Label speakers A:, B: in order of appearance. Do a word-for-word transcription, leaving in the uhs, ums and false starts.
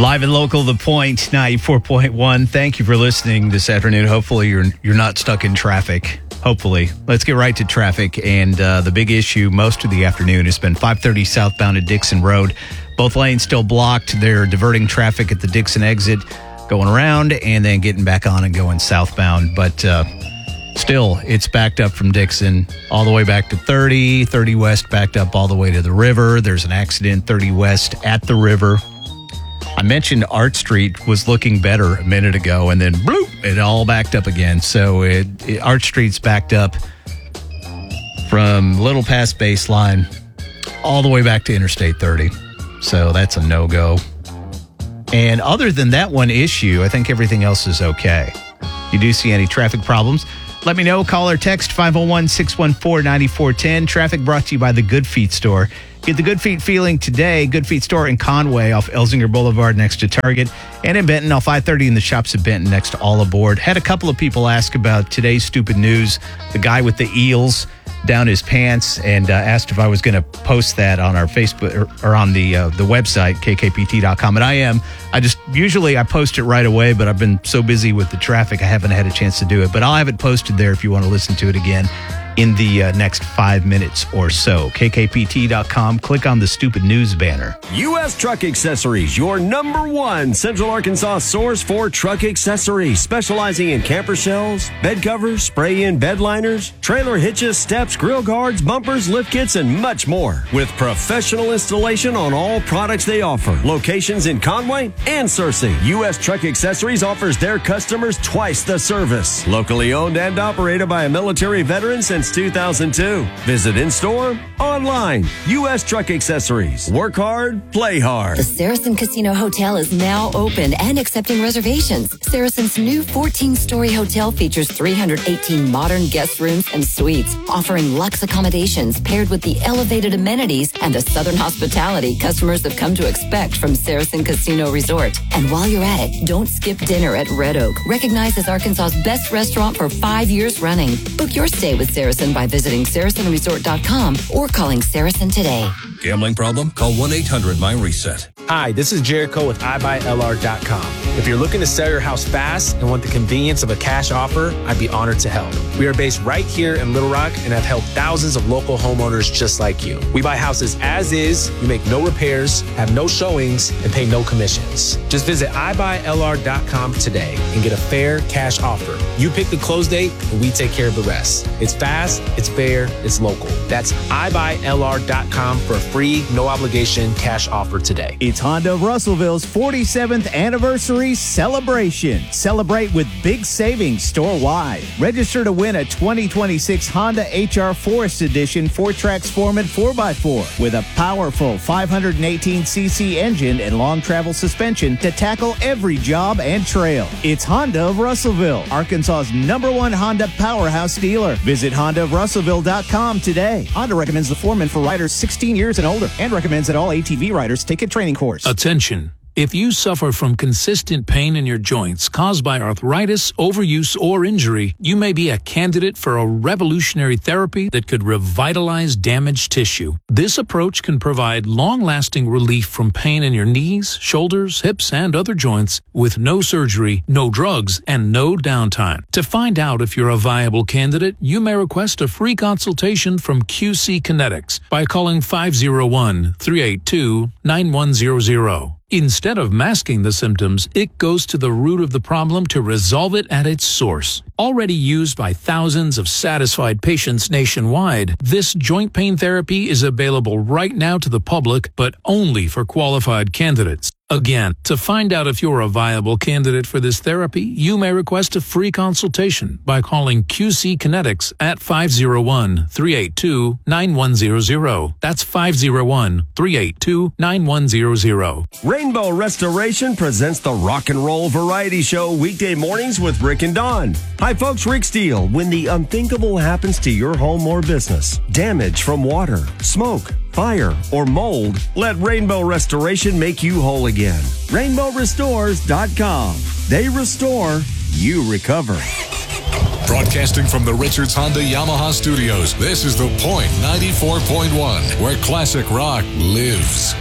A: Live and local, The Point, ninety-four point one. Thank you for listening this afternoon. Hopefully you're you're not stuck in traffic. Hopefully. Let's get right to traffic. And uh, the big issue most of the afternoon has been five thirty southbound at Dixon Road. Both lanes still blocked. They're diverting traffic at the Dixon exit, going around and then getting back on and going southbound. But uh, still, it's backed up from Dixon all the way back to thirty. thirty West backed up all the way to the river. There's an accident, thirty West at the river. I mentioned Art Street was looking better a minute ago, and then bloop, it all backed up again. So it, it, Art Street's backed up from little past Baseline all the way back to Interstate thirty. So that's a no-go. And other than that one issue, I think everything else is okay. If you do see any traffic problems, let me know. Call or text five oh one, six one four, nine four one oh. Traffic brought to you by the Good Feet Store. Get the Good Feet feeling today. Good Feet Store in Conway off Elsinger Boulevard next to Target. And in Benton off I thirty in the shops at Benton next to All Aboard. Had a couple of people ask about today's stupid news. The guy with the eels down his pants, and uh, asked if I was going to post that on our Facebook or, or on the uh, the website, K K P T dot com. And I am. I just, usually I post it right away, but I've been so busy with the traffic, I haven't had a chance to do it. But I'll have it posted there if you want to listen to it again in the uh, next five minutes or so. K K P T dot com. Click on the stupid news banner.
B: U S Truck Accessories, your number one Central Arkansas source for truck accessories, specializing in camper shells, bed covers, spray-in bed liners, trailer hitches, steps, grill guards, bumpers, lift kits, and much more. With professional installation on all products they offer. Locations in Conway and Searcy. U S Truck Accessories offers their customers twice the service. Locally owned and operated by a military veteran since two thousand two. Visit in-store, online. U S Truck Accessories. Work hard, play hard.
C: The Saracen Casino Hotel is now open and accepting reservations. Saracen's new fourteen-story hotel features three hundred eighteen modern guest rooms and suites, offering luxe accommodations paired with the elevated amenities and the southern hospitality customers have come to expect from Saracen Casino Resort. And while you're at it, don't skip dinner at Red Oak, recognized as Arkansas's best restaurant for five years running. Book your stay with Saracen by visiting Saracen Resort dot com or calling Saracen today.
D: Gambling problem? Call one eight hundred my reset.
E: Hi, this is Jericho with I buy L R dot com. If you're looking to sell your house fast and want the convenience of a cash offer, I'd be honored to help. We are based right here in Little Rock and have helped thousands of local homeowners just like you. We buy houses as is, we make no repairs, have no showings, and pay no commissions. Just visit I buy L R dot com today and get a fair cash offer. You pick the close date and we take care of the rest. It's fast, it's fair, it's local. That's I buy L R dot com for a free, no obligation cash offer today.
F: It's Honda of Russellville's forty-seventh anniversary celebration. Celebrate with big savings store-wide. Register to win a twenty twenty-six Honda H R Forest Edition four-track Foreman four by four with a powerful five hundred eighteen c c engine and long travel suspension to tackle every job and trail. It's Honda of Russellville, Arkansas's number one Honda powerhouse dealer. Visit Honda of Russellville dot com today. Honda recommends the Foreman for riders sixteen years and older and recommends that all A T V riders take a training course.
G: Attention. If you suffer from consistent pain in your joints caused by arthritis, overuse, or injury, you may be a candidate for a revolutionary therapy that could revitalize damaged tissue. This approach can provide long-lasting relief from pain in your knees, shoulders, hips, and other joints with no surgery, no drugs, and no downtime. To find out if you're a viable candidate, you may request a free consultation from Q C Kinetics by calling five oh one, three eight two, nine one zero zero. Instead of masking the symptoms, it goes to the root of the problem to resolve it at its source. Already used by thousands of satisfied patients nationwide, this joint pain therapy is available right now to the public, but only for qualified candidates. Again, to find out if you're a viable candidate for this therapy, you may request a free consultation by calling Q C Kinetics at five oh one, three eight two, nine one zero zero. That's five oh one, three eight two, nine one zero zero.
B: Rainbow Restoration presents the Rock and Roll Variety Show weekday mornings with Rick and Dawn. Hi folks, Rick Steele. When the unthinkable happens to your home or business, damage from water, smoke, fire, or mold, let Rainbow Restoration make you whole again. rainbow restores dot com. They restore, you recover.
D: Broadcasting from the Richards Honda Yamaha Studios, this is The Point ninety-four point one, where classic rock lives.